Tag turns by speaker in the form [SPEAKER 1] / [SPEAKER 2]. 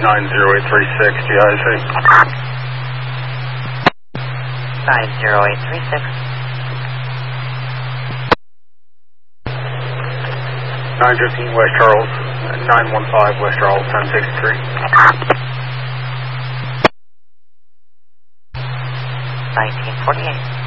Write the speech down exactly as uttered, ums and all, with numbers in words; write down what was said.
[SPEAKER 1] nine zero eight three six, G I C.
[SPEAKER 2] nine zero eight three six.
[SPEAKER 1] nine fifteen West Charles, nine one five West Charles, ten sixty-three.
[SPEAKER 2] nineteen forty-eight.